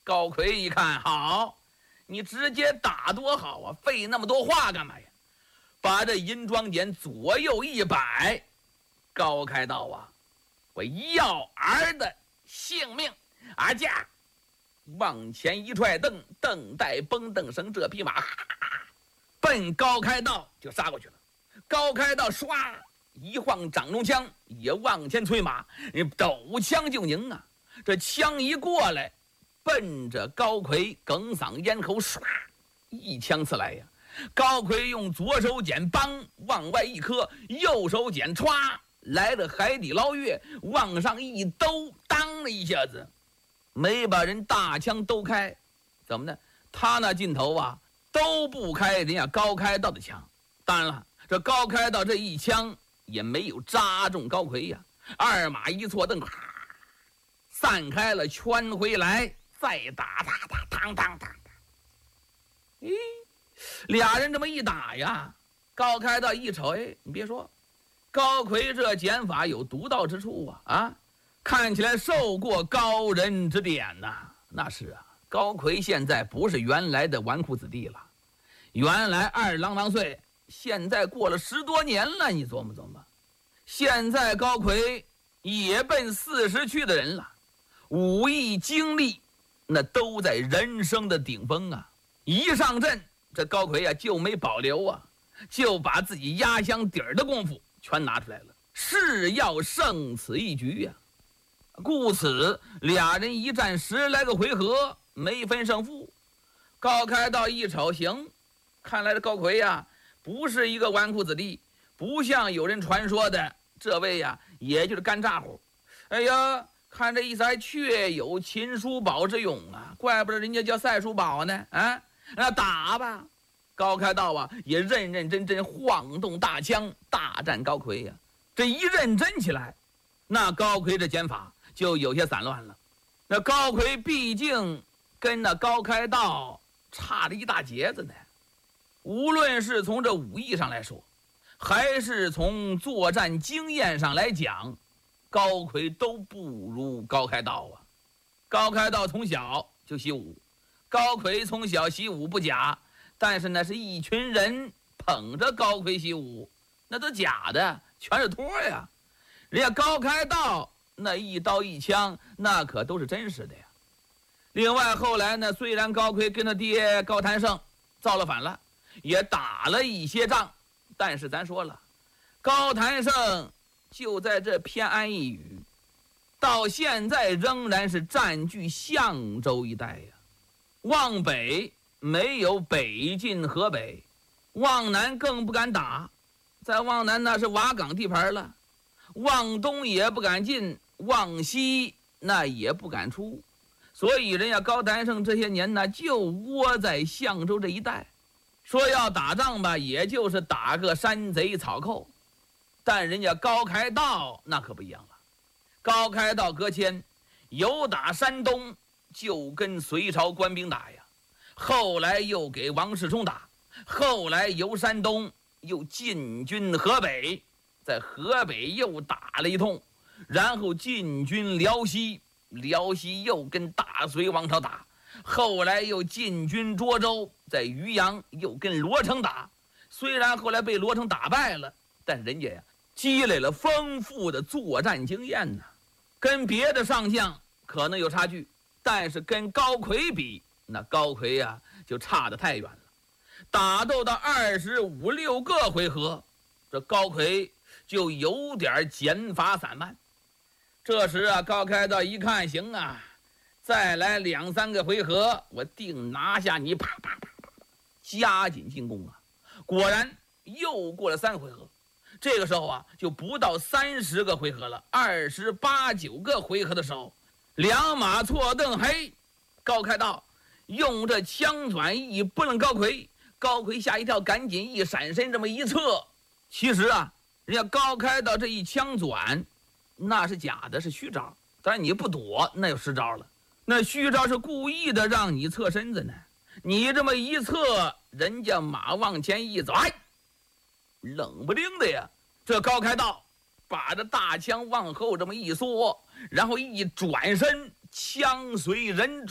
高奎一看，好，你直接打多好啊，费那么多话干嘛呀？把这银装锏左右一摆，高开道啊，我要儿的性命，儿家往前一踹蹬，蹬带绷蹬绳，这匹马奔高开道就杀过去了。高开道唰一晃掌中枪，也往前催马，抖枪就迎啊！这枪一过来，奔着高奎哽嗓咽喉，唰一枪刺来呀！高奎用左手锏帮往外一磕，右手锏歘来了海底捞月，往上一兜，当了一下子，没把人大枪兜开。怎么呢？他那劲头啊，都不开人家高开道的枪。当然了，这高开道这一枪也没有扎中高奎呀，二马一错蹬，散开了，圈回来，再打，当。咦，俩人这么一打呀，高开道一瞅，哎，你别说，高奎这剑法有独到之处啊！看起来受过高人之点呐。那是啊，高奎现在不是原来的纨绔子弟了，原来二郎当岁，现在过了10多年了，你琢磨琢磨，现在高奎也奔40去的人了，武艺精力那都在人生的顶峰啊！一上阵，这高奎啊就没保留啊，就把自己压箱底儿的功夫全拿出来了，是要胜此一局呀！故此俩人一战10来个回合，没分胜负。高开道一瞅，行，看来这高奎呀不是一个纨绔子弟，不像有人传说的这位呀也就是干咋呼。哎呀，看这意思还确有秦叔宝之勇啊，怪不得人家叫赛叔宝呢啊！那打吧！高开道啊也认认真真晃动大枪大战高奎呀。这一认真起来，那高奎这剑法就有些散乱了。那高奎毕竟跟那高开道差了一大截子呢，无论是从这武艺上来说，还是从作战经验上来讲，高奎都不如高开道啊。高开道从小就习武，高奎从小习武不假，但是那是一群人捧着高奎习武，那都假的，全是托呀。人家高开道那一刀一枪，那可都是真实的呀。另外后来呢，虽然高奎跟他爹高谭胜造了反了，也打了一些仗，但是咱说了，高谭胜就在这偏安一隅，到现在仍然是占据相州一带呀。往北没有北进河北，往南更不敢打，在往南那是瓦岗地盘了，往东也不敢进，往西那也不敢出，所以人家高谭胜这些年呢就窝在相州这一带，说要打仗吧，也就是打个山贼草寇。但人家高开道那可不一样了，高开道隔迁，由打山东就跟隋朝官兵打呀，后来又给王世充打，后来由山东又进军河北，在河北又打了一通，然后进军辽西，辽西又跟大隋王朝打，后来又进军涿州，在渔阳又跟罗成打。虽然后来被罗成打败了，但是人家呀积累了丰富的作战经验呢，跟别的上将可能有差距，但是跟高奎比，那高奎呀就差得太远了。打斗到25、6个回合，这高奎就有点剑法散漫。这时啊，高开道一看，行啊，再来2、3个回合，我定拿下你！啪啪啪啪，加紧进攻啊！果然又过了3回合，这个时候啊，就不到30个回合了，28、9个回合的时候，两马错蹬，嘿，高开道用这枪转一拨楞高奎，高奎吓一跳，赶紧一闪身，这么一撤。其实啊，人家高开道这一枪转那是假的，是虚招，当然你不躲那就失招了。那虚招是故意的让你侧身子呢，你这么一侧，人家马往前一走，哎，冷不丁的呀，这高开道把这大枪往后这么一缩，然后一转身，枪随人